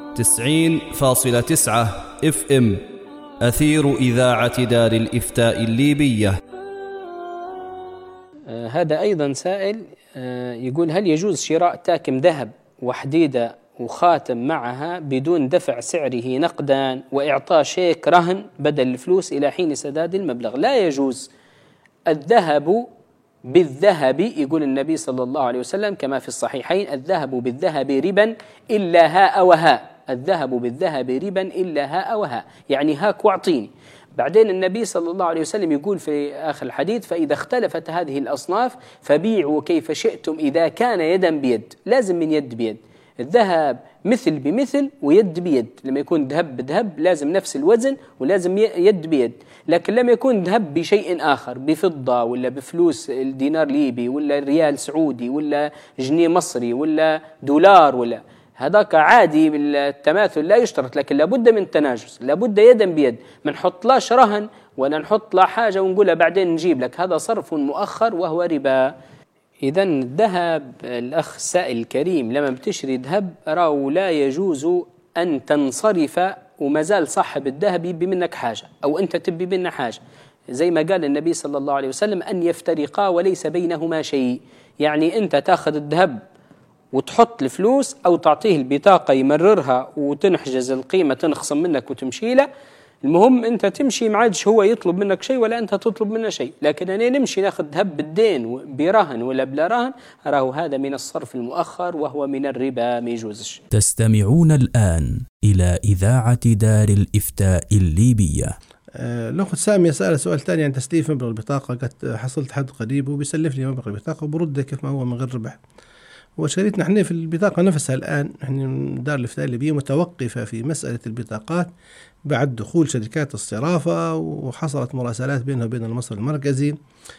90.9 FM أثير إذاعة دار الإفتاء الليبية. هذا أيضا سائل يقول: هل يجوز شراء تاكم ذهب وحديدة وخاتم معها بدون دفع سعره نقدا وإعطاء شيك رهن بدل الفلوس إلى حين سداد المبلغ؟ لا يجوز. الذهب بالذهب، يقول النبي صلى الله عليه وسلم كما في الصحيحين: الذهب بالذهب ربا إلا هاء وهاء. الذهب بالذهب ربا إلا هاء وهاء، يعني هاك واعطيني. بعدين النبي صلى الله عليه وسلم يقول في آخر الحديث: فإذا اختلفت هذه الأصناف فبيعوا كيف شئتم إذا كان يدا بيد. لازم من يد بيد. الذهب مثل بمثل ويد بيد. لما يكون ذهب بذهب لازم نفس الوزن ولازم يد بيد. لكن لما يكون ذهب بشيء آخر، بفضة ولا بفلوس الدينار ليبي ولا ريال سعودي ولا جنيه مصري ولا دولار ولا هذاك عادي، بالتماثل لا يشترط، لكن لابد من التناجز، لابد يدا بيد. ما نحطلاش رهن ولا نحط لا حاجة ونقولها بعدين نجيب لك، هذا صرف مؤخر وهو ربا. إذن الذهب، الأخ السائل الكريم، لما بتشري ذهب راو لا يجوز أن تنصرف وما زال صاحب الذهب يبي منك حاجة أو أنت تبي منه حاجة، زي ما قال النبي صلى الله عليه وسلم: أن يفترقا وليس بينهما شيء. يعني أنت تأخذ الذهب وتحط الفلوس أو تعطيه البطاقة يمررها وتنحجز القيمة تنخصم منك وتمشي له. المهم أنت تمشي، ما عادش هو يطلب منك شيء ولا أنت تطلب منه شيء. لكن أنا نمشي ناخذ ذهب بالدين برهن ولا بلا رهن، راهو هذا من الصرف المؤخر وهو من الربا، ما يجوزش. تستمعون الآن إلى إذاعة دار الإفتاء الليبية. الأخت سامية سأل سؤال ثاني عن تسليف مبلغ البطاقة. قد حصلت حد قريب وبيسلف لي مبلغ البطاقة وبرده كيف ما هو من غير ربح. وشريتنا احنا في البطاقة نفسها الآن، احنا دار الإفتاء الليبية متوقفة في مسألة البطاقات بعد دخول شركات الصرافة، وحصلت مراسلات بينها وبين المصرف المركزي.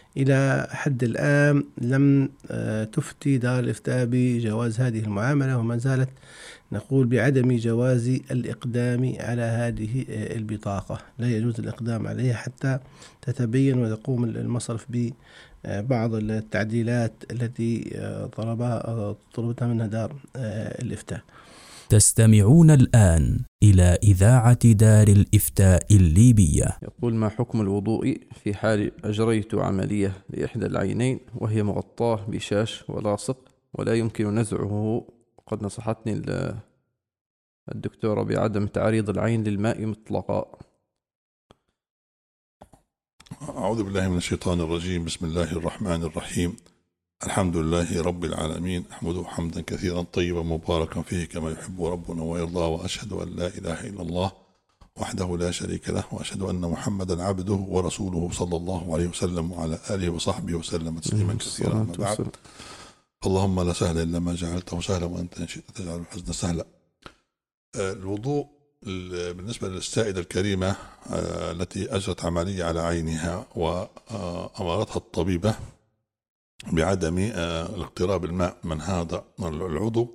إلى حد الآن لم تفتي دار الإفتاء بجواز هذه المعاملة، وما زالت نقول بعدم جواز الإقدام على هذه البطاقة. لا يجوز الإقدام عليها حتى تتبين وتقوم المصرف ببعض التعديلات التي طلبتها منها دار الإفتاء. تستمعون الآن إلى إذاعة دار الإفتاء الليبية. يقول: ما حكم الوضوء في حال أجريت عملية لإحدى العينين وهي مغطاة بشاش ولاصق ولا يمكن نزعه؟ قد نصحتني الدكتورة بعدم تعريض العين للماء مطلقا. أعوذ بالله من الشيطان الرجيم. بسم الله الرحمن الرحيم. الحمد لله رب العالمين، أحمده حمدا كثيرا طيبا مباركا فيه كما يحب ربنا ويرضى، وأشهد أن لا إله إلا الله وحده لا شريك له، وأشهد أن محمدا عبده ورسوله صلى الله عليه وسلم وعلى آله وصحبه وسلم تسليما كثيرا. أما بعد، اللهم لا سهل إلا ما جعلته سهلا وأنت إن شئت تجعل الحزن سهلا. الوضوء بالنسبة للسائدة الكريمة التي أجرت عملية على عينها وأمرتها الطبيبة بعدم الاقتراب الماء من هذا العضو،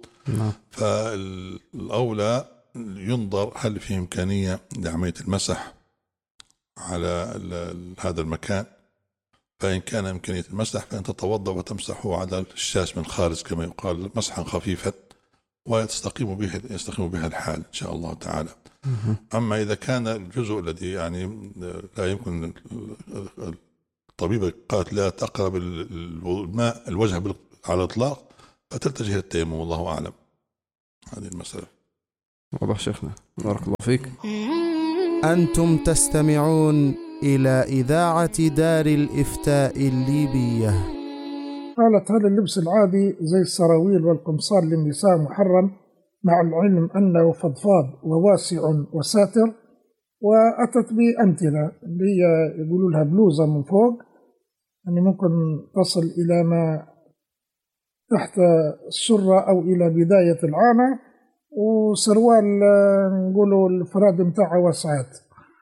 فالأولى ينظر هل في إمكانية لعملية المسح على هذا المكان. فإن كان إمكانية المسح فإن تتوضأ وتمسحه على الشاش من خارج كما يقال مسحا خفيفا، ويستقيم بها الحال إن شاء الله تعالى. أما إذا كان الجزء الذي يعني لا يمكن، الطبيبة قالت لا تقرب الماء الوجه على الإطلاق، فتتجه للتيمم، والله أعلم. هذه المسألة واضح شيخنا، بارك الله فيك. أنتم تستمعون إلى إذاعة دار الإفتاء الليبية. قالت: هل اللبس العادي زي السراويل والقمصان للنساء محرم مع العلم أنه فضفاض وواسع وساتر؟ وأتت بأمثلة اللي هي يقولوا لها بلوزة من فوق، يعني ممكن تصل إلى ما تحت السرة أو إلى بداية العانة، وسروال نقولوا الفراد متاعها واسعات.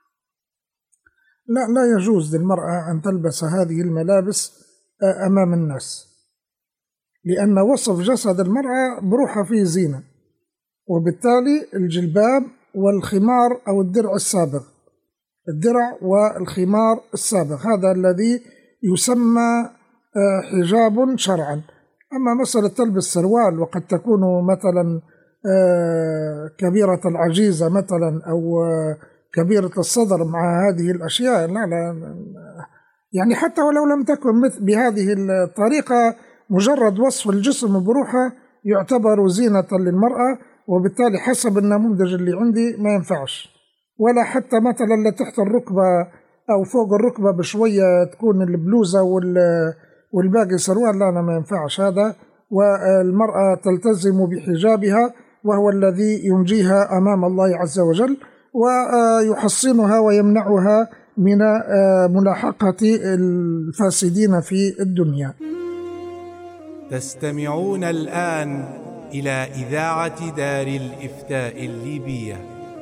لا يجوز للمرأة أن تلبس هذه الملابس أمام الناس، لأن وصف جسد المرأة بروحها فيه زينة، وبالتالي الجلباب والخمار أو الدرع السابغ، الدرع والخمار السابغ هذا الذي يسمى حجاب شرعا. أما مسألة تلبس سروال وقد تكون مثلا كبيرة العجيزة مثلا أو كبيرة الصدر مع هذه الأشياء. لا يعني حتى ولو لم تكن بهذه الطريقة، مجرد وصف الجسم بروحه يعتبر زينة للمرأة، وبالتالي حسب النموذج اللي عندي ما ينفعش. ولا حتى مثلا اللي تحت الركبة أو فوق الركبة بشوية تكون البلوزة والباقي سروال، لا أنا ما ينفعش هذا. والمرأة تلتزم بحجابها وهو الذي ينجيها أمام الله عز وجل ويحصنها ويمنعها من ملاحقة الفاسدين في الدنيا. تستمعون الآن إلى إذاعة دار الإفتاء الليبية.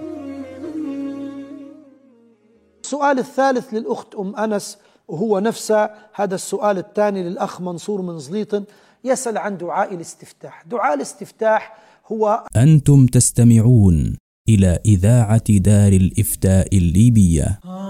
السؤال الثالث للأخت أنس، وهو نفس هذا السؤال الثاني للأخ منصور من زليطن، يسأل عن دعاء الاستفتاح. دعاء الاستفتاح هو أنتم تستمعون إلى إذاعة دار الإفتاء الليبية.